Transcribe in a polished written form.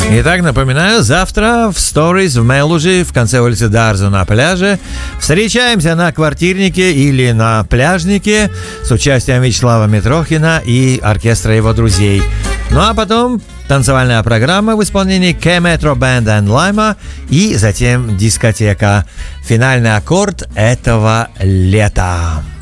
Итак, напоминаю, завтра в Stories в Мелужи, в конце улицы Дарзу на пляже, встречаемся на квартирнике или на пляжнике с участием Вячеслава Митрохина и оркестра его друзей. Ну а потом танцевальная программа в исполнении K-Metro Band and Lima и затем дискотека. Финальный аккорд этого лета.